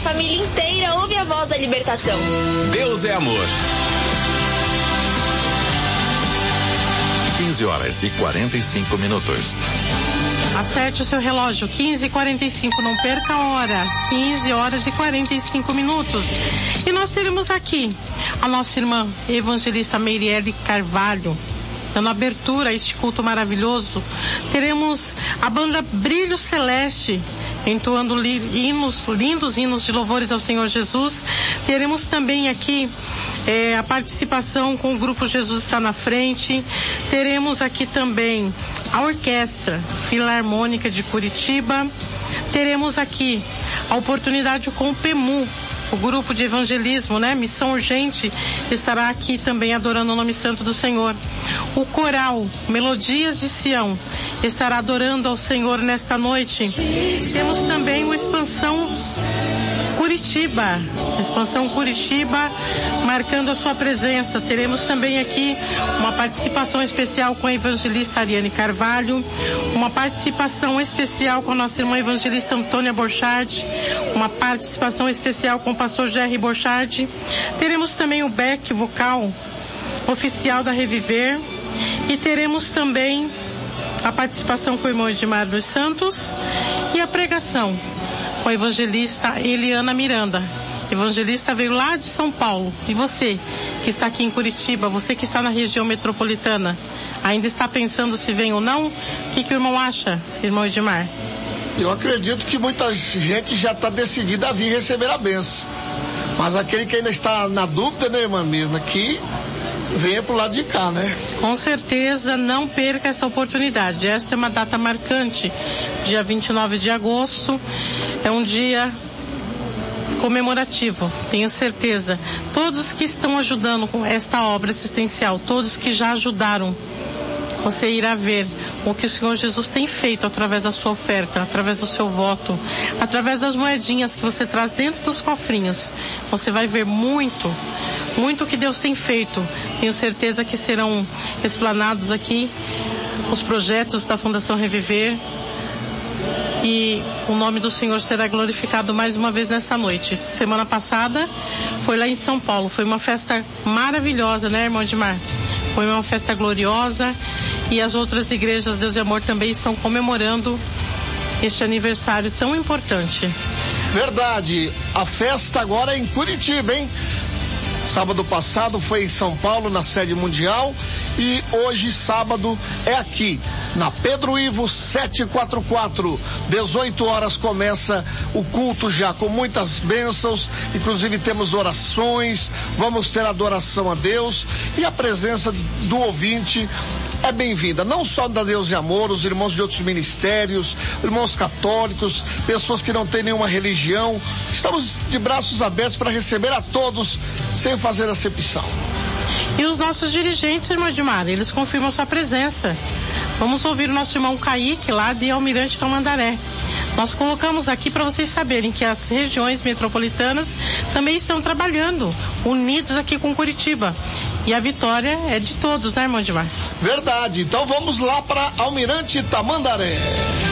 família inteira ouve a voz da libertação. Deus é amor. 15h45. Acerte o seu relógio, 15h45, não perca a hora, 15h45. E nós teremos aqui a nossa irmã evangelista Meirelle Carvalho, dando abertura a este culto maravilhoso. Teremos a banda Brilho Celeste, entoando lindos hinos de louvores ao Senhor Jesus. Teremos também aqui a participação com o grupo Jesus Está na Frente. Teremos aqui também a Orquestra Filarmônica de Curitiba. Teremos aqui a oportunidade com o PEMU, o grupo de evangelismo, Missão Urgente, estará aqui também adorando o nome santo do Senhor. O coral Melodias de Sião estará adorando ao Senhor nesta noite. Temos também o Expansão Curitiba, marcando a sua presença. Teremos também aqui uma participação especial com a evangelista Ariane Carvalho, uma participação especial com a nossa irmã evangelista Antônia Borchardt, uma participação especial com o pastor Jerry Borchardt. Teremos também o back vocal oficial da Reviver e teremos também a participação com o irmão Edmar dos Santos e a pregação com a evangelista Eliana Miranda. Evangelista veio lá de São Paulo. E você que está aqui em Curitiba, você que está na região metropolitana, ainda está pensando se vem ou não? O que o irmão acha, irmão Edmar? Eu acredito que muita gente já está decidida a vir receber a bênção. Mas aquele que ainda está na dúvida, irmã Mirna, que venha pro lado de cá, Com certeza, não perca essa oportunidade. Esta é uma data marcante, dia 29 de agosto, é um dia comemorativo, tenho certeza. Todos que estão ajudando com esta obra assistencial, todos que já ajudaram, você irá ver o que o Senhor Jesus tem feito através da sua oferta, através do seu voto, através das moedinhas que você traz dentro dos cofrinhos. Você vai ver muito que Deus tem feito. Tenho certeza que serão explanados aqui os projetos da Fundação Reviver e o nome do Senhor será glorificado mais uma vez nessa noite. Semana passada foi lá em São Paulo, foi uma festa maravilhosa, irmão Edmar? Foi uma festa gloriosa e as outras igrejas Deus e Amor também estão comemorando este aniversário tão importante. Verdade, a festa agora é em Curitiba, Sábado passado foi em São Paulo, na sede mundial, e hoje, sábado, é aqui, na Pedro Ivo 744, 18 horas começa o culto já, com muitas bênçãos, inclusive temos orações, vamos ter adoração a Deus, e a presença do ouvinte é bem-vinda, não só da Deus e Amor, os irmãos de outros ministérios, irmãos católicos, pessoas que não têm nenhuma religião, estamos de braços abertos para receber a todos, sem fazer acepção. E os nossos dirigentes, irmão Edmar, eles confirmam sua presença. Vamos ouvir o nosso irmão Kaique, lá de Almirante Tamandaré. Nós colocamos aqui para vocês saberem que as regiões metropolitanas também estão trabalhando, unidos aqui com Curitiba. E a vitória é de todos, irmão Edmar? Verdade, então vamos lá para Almirante Tamandaré.